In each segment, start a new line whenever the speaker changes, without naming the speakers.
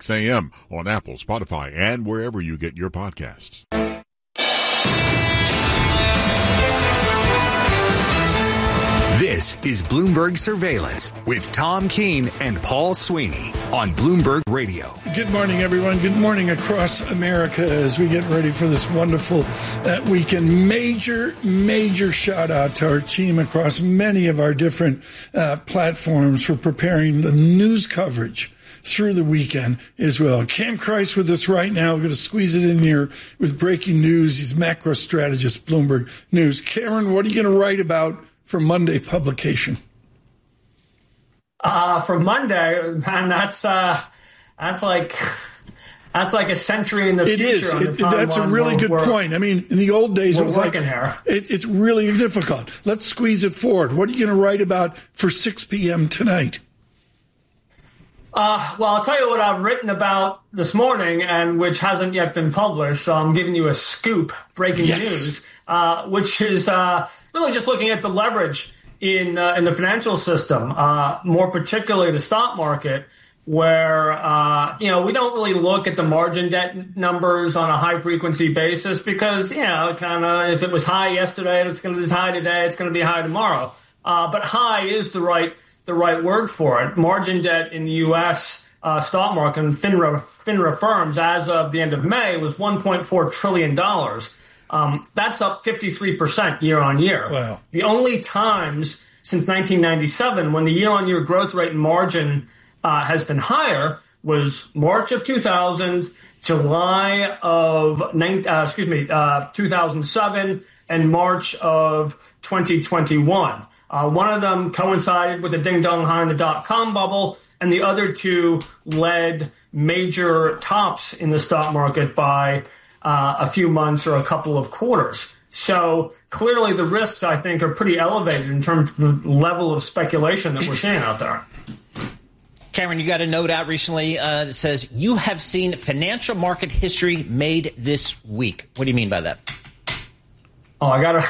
6 a.m. on Apple, Spotify, and wherever you get your podcasts.
This is Bloomberg Surveillance with Tom Keene and Paul Sweeney on Bloomberg Radio.
Good morning, everyone. Good morning across America as we get ready for this wonderful weekend. Major shout out to our team across many of our different platforms for preparing the news coverage through the weekend as well. Cam Krice with us right now. We're going to squeeze it in here with breaking news. He's macro strategist, Bloomberg News. Cameron, what are you going to write about for Monday publication?
For Monday, man, that's like a century in the future.
It is. That's a really good point. I mean, in the old days, it was like it's really difficult. Let's squeeze it forward. What are you going to write about for 6 p.m. tonight?
Well, I'll tell you what I've written about this morning, and which hasn't yet been published. So I'm giving you a scoop, breaking news, which is really just looking at the leverage in the financial system, more particularly the stock market, where we don't really look at the margin debt numbers on a high frequency basis because kind of if it was high yesterday, it's going to be high today, it's going to be high tomorrow. But high is the right word for it. Margin debt in the U.S. stock market and FINRA firms as of the end of May was $1.4 trillion. That's up 53% year on year.
Wow. The
only times since 1997 when the year on year growth rate in margin has been higher was March of 2000, July of 2007, and March of 2021. One of them coincided with the ding-dong high in the dot-com bubble, and the other two led major tops in the stock market by a few months or a couple of quarters. So clearly the risks, I think, are pretty elevated in terms of the level of speculation that we're seeing out there.
Cameron, you got a note out recently that says you have seen financial market history made this week. What do you mean by that?
Oh, I got to...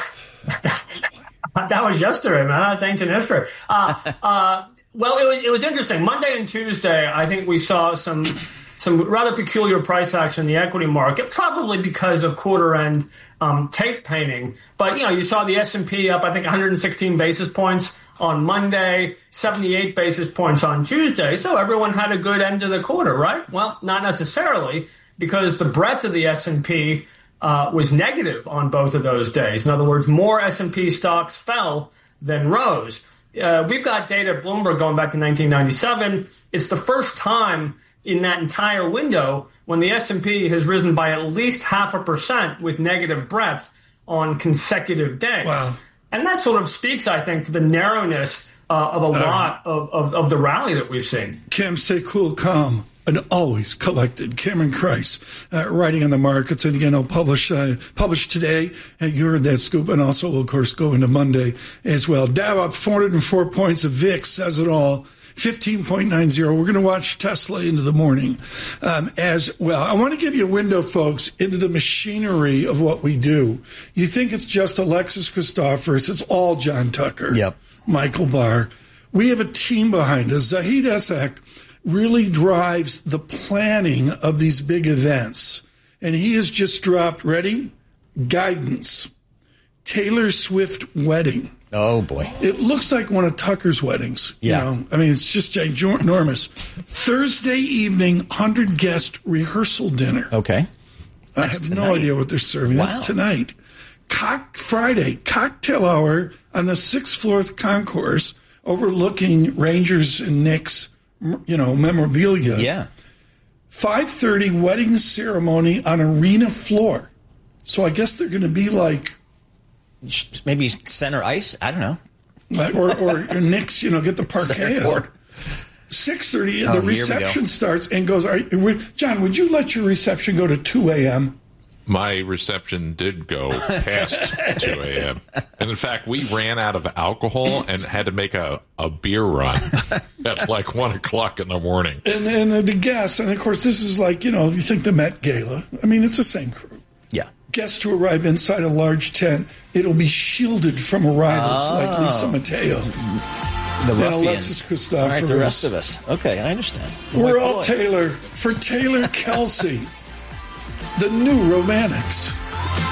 That was yesterday, man. That's ancient history. Well, it was interesting. Monday and Tuesday, I think we saw some rather peculiar price action in the equity market, probably because of quarter-end tape painting. But, you saw the S&P up, I think, 116 basis points on Monday, 78 basis points on Tuesday. So everyone had a good end of the quarter, right? Well, not necessarily, because the breadth of the S&P was negative on both of those days. In other words, more S&P stocks fell than rose. We've got data at Bloomberg going back to 1997. It's the first time in that entire window when the S&P has risen by at least 0.5% with negative breadth on consecutive days.
Wow.
And that sort of speaks, I think, to the narrowness of a lot of the rally that we've seen.
Cam, stay cool, calm, and always collected. Cameron Krice, writing on the markets. And again, I'll publish today. You heard that scoop. And also, will, of course, go into Monday as well. Dow up 404 points. A VIX says it all. 15.90. We're going to watch Tesla into the morning as well. I want to give you a window, folks, into the machinery of what we do. You think it's just Alexis Christoforous. It's all John Tucker.
Yep.
Michael Barr. We have a team behind us. Zahid Essek really drives the planning of these big events. And he has just dropped, ready? Guidance. Taylor Swift wedding.
Oh, boy.
It looks like one of Tucker's weddings.
Yeah.
I mean, it's just ginormous. Thursday evening, 100-guest rehearsal dinner.
Okay.
I have no idea what they're serving.
Wow.
That's tonight. Friday, cocktail hour on the 6th floor concourse overlooking Rangers and Knicks, memorabilia.
Yeah.
5:30 wedding ceremony on arena floor. So I guess they're going to be like...
Maybe center ice? I don't know.
Or Knicks, get the parquet out. 6:30, the reception starts and goes... John, would you let your reception go to 2 a.m.?
My reception did go past 2 a.m. And in fact, we ran out of alcohol and had to make a beer run at like 1 o'clock in the morning.
And the guests, and of course, this is like, you think the Met Gala. I mean, it's the same crew.
Yeah.
Guests who arrive inside a large tent, it'll be shielded from arrivals like Lisa Mateo.
The
than
ruffians.
Alexis Christoforous.
All right, the rest of us. Okay, I understand.
We're
My
all
boy.
Taylor for Taylor Kelsey, the new Romantics.